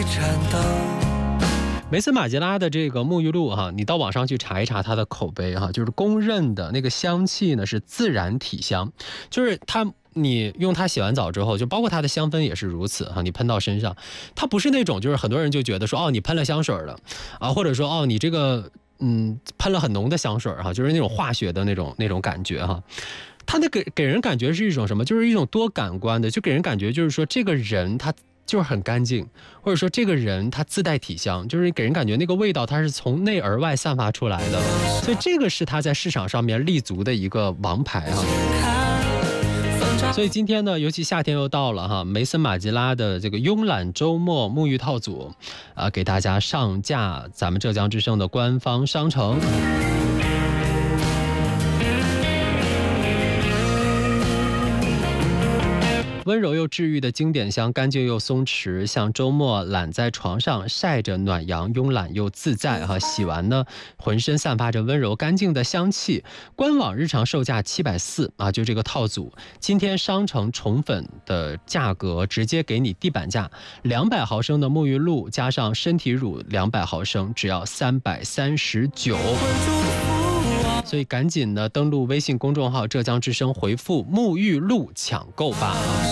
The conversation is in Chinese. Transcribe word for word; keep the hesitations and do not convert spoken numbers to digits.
颤抖。 梅森马吉拉的这个沐浴露哈，你到网上去查一查它的口碑哈，就是公认的那个香气呢是自然体香，就是它。你用它洗完澡之后，就包括它的香氛也是如此哈，你喷到身上，它不是那种就是很多人就觉得说哦你喷了香水了啊，或者说哦你这个嗯喷了很浓的香水哈，就是那种化学的那种那种感觉哈。它那给给人感觉是一种什么？就是一种多感官的，就给人感觉就是说这个人他就是很干净，或者说这个人他自带体香，就是给人感觉那个味道它是从内而外散发出来的，所以这个是他在市场上面立足的一个王牌哈。所以今天呢，尤其夏天又到了哈，梅森马吉拉的这个慵懒周末沐浴套组啊、呃，给大家上架咱们浙江之声的官方商城。温柔又治愈的经典香，干净又松弛，像周末懒在床上晒着暖阳，慵懒又自在哈。洗完呢，浑身散发着温柔干净的香气。官网日常售价七百四啊，就这个套组，今天商城宠粉的价格直接给你地板价，两百毫升的沐浴露加上身体乳两百毫升，只要三百三十九。所以赶紧呢登录微信公众号浙江之声，回复沐浴露抢购吧。